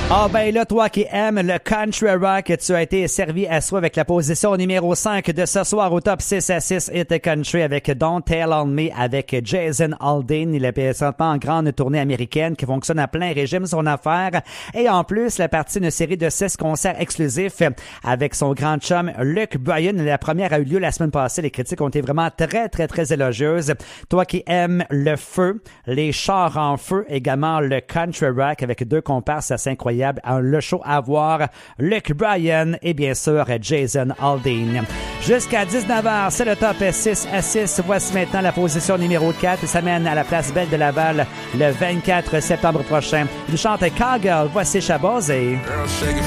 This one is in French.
Ah ben là, toi qui aimes le country rock, tu as été servi à soi avec la position numéro 5 de ce soir au top 6 à 6 Hit Country avec Don't Tell on Me avec Jason Aldean. Il est présentement en grande tournée américaine qui fonctionne à plein régime son affaire. Et en plus, la partie d'une série de 6 concerts exclusifs avec son grand chum Luke Bryan. La première a eu lieu la semaine passée. Les critiques ont été vraiment très élogieuses. Toi qui aimes le feu, les chars en feu, également le country rock avec 2 comparses assez incroyables. Le show à voir, Luke Bryan et bien sûr Jason Aldean. Jusqu'à 19h, c'est le top 6 à 6. Voici maintenant la position numéro 4. Ça mène à la place Belle de Laval le 24 septembre prochain. Il chante Cowgirl. Voici Shabazz et...